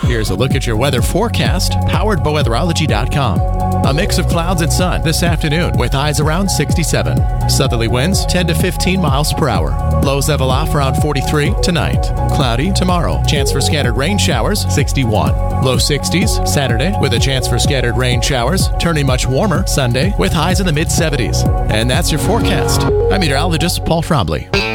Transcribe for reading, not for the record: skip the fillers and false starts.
Here's a look at your weather forecast, powered by weatherology.com. A mix of clouds and sun this afternoon with highs around 67. Southerly winds 10 to 15 miles per hour. Lows level off around 43 tonight. Cloudy tomorrow. Chance for scattered rain showers 61. Low 60s Saturday with a chance for scattered rain showers. Turning much warmer Sunday with highs in the mid 70s. And that's your forecast. I'm meteorologist Paul Frombley.